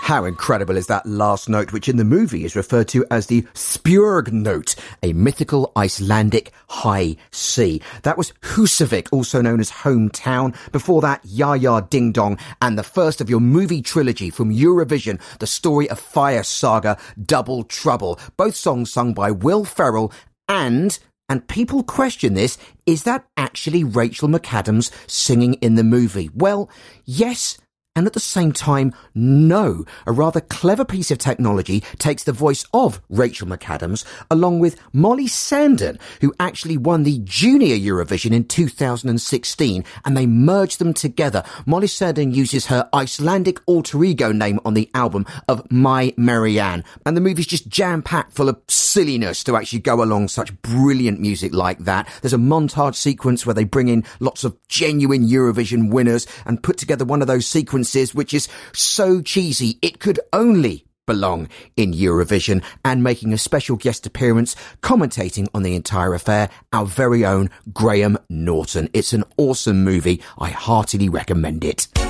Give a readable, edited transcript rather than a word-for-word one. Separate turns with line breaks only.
How incredible is that last note, which in the movie is referred to as the Spurg note, a mythical Icelandic high C. That was Húsavík, also known as Hometown. Before that, Ya Ya Ding Dong, and the first of your movie trilogy from Eurovision, the story of Fire Saga, Double Trouble. Both songs sung by Will Ferrell and people question this, is that actually Rachel McAdams singing in the movie? Well, yes, and at the same time, no. A rather clever piece of technology takes the voice of Rachel McAdams along with Molly Sandon, who actually won the Junior Eurovision in 2016, and they merged them together. Molly Sandon uses her Icelandic alter ego name on the album of My Marianne, and the movie's just jam-packed full of silliness to actually go along such brilliant music like that. There's a montage sequence where they bring in lots of genuine Eurovision winners and put together one of those sequences which is so cheesy it could only belong in Eurovision, and making a special guest appearance commentating on the entire affair, our very own Graham Norton. It's an awesome movie. I heartily recommend it.